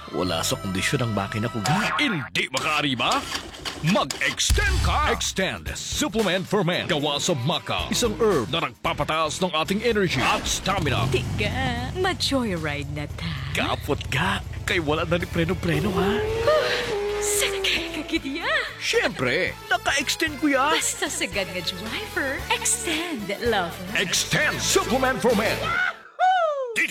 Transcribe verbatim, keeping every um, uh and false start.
Wala sa kondisyon ang makina ko ga. Hindi makaari ba? Mag-extend ka! Extend Supplement for Men. Gawa sa maca. Isang herb na nagpapataas ng ating energy at stamina. Tiga, ma-joyride na ta. Kapot ga. Kay wala na ni preno-preno ha. Sakay ka kitiya. Siyempre, naka-extend ko ya. Basta sagad nga driver, extend, lover. Extend Supplement for Men.